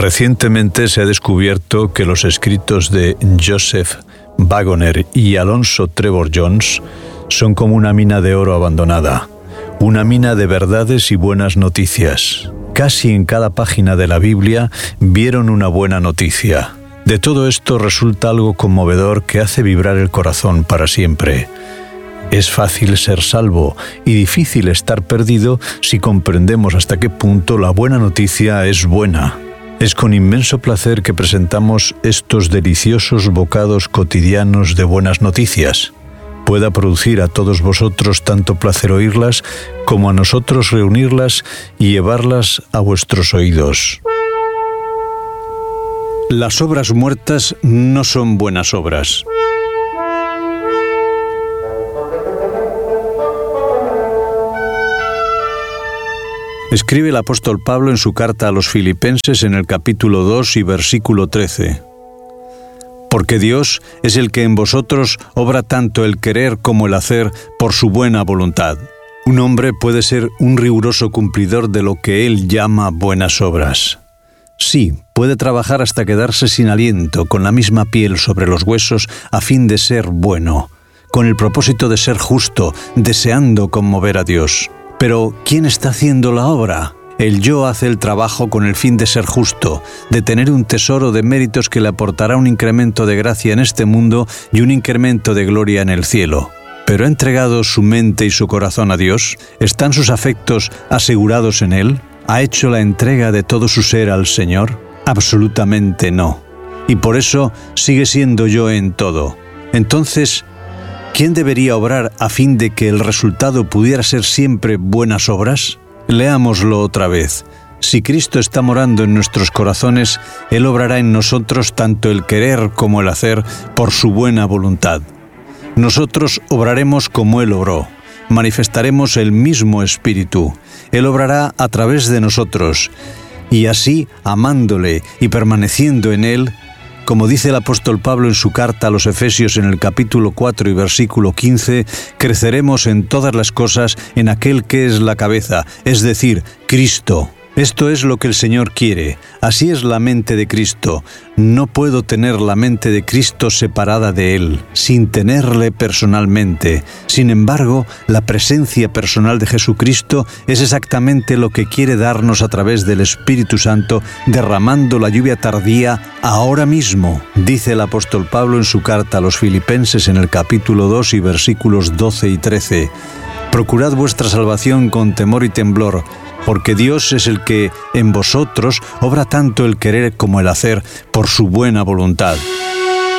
Recientemente se ha descubierto que los escritos de Joseph Waggoner y Alonzo Trevor Jones son como una mina de oro abandonada, una mina de verdades y buenas noticias. Casi en cada página de la Biblia vieron una buena noticia. De todo esto resulta algo conmovedor que hace vibrar el corazón para siempre. Es fácil ser salvo y difícil estar perdido si comprendemos hasta qué punto la buena noticia es buena. Es con inmenso placer que presentamos estos deliciosos bocados cotidianos de buenas noticias. Pueda producir a todos vosotros tanto placer oírlas como a nosotros reunirlas y llevarlas a vuestros oídos. Las obras muertas no son buenas obras. Escribe el apóstol Pablo en su carta a los Filipenses en el capítulo 2 y versículo 13. Porque Dios es el que en vosotros obra tanto el querer como el hacer por su buena voluntad. Un hombre puede ser un riguroso cumplidor de lo que él llama buenas obras. Sí, puede trabajar hasta quedarse sin aliento, con la misma piel sobre los huesos, a fin de ser bueno, con el propósito de ser justo, deseando conmover a Dios. Pero, ¿quién está haciendo la obra? El yo hace el trabajo con el fin de ser justo, de tener un tesoro de méritos que le aportará un incremento de gracia en este mundo y un incremento de gloria en el cielo. ¿Pero ha entregado su mente y su corazón a Dios? ¿Están sus afectos asegurados en Él? ¿Ha hecho la entrega de todo su ser al Señor? Absolutamente no. Y por eso sigue siendo yo en todo. Entonces, ¿quién debería obrar a fin de que el resultado pudiera ser siempre buenas obras? Leámoslo otra vez. Si Cristo está morando en nuestros corazones, Él obrará en nosotros tanto el querer como el hacer por su buena voluntad. Nosotros obraremos como Él obró. Manifestaremos el mismo Espíritu. Él obrará a través de nosotros. Y así, amándole y permaneciendo en Él, como dice el apóstol Pablo en su carta a los Efesios en el capítulo 4 y versículo 15, creceremos en todas las cosas en aquel que es la cabeza, es decir, Cristo. Esto es lo que el Señor quiere. Así es la mente de Cristo. No puedo tener la mente de Cristo separada de Él, sin tenerle personalmente. Sin embargo, la presencia personal de Jesucristo es exactamente lo que quiere darnos a través del Espíritu Santo, derramando la lluvia tardía ahora mismo, dice el apóstol Pablo en su carta a los Filipenses en el capítulo 2 y versículos 12 y 13. Procurad vuestra salvación con temor y temblor, porque Dios es el que en vosotros obra tanto el querer como el hacer por su buena voluntad.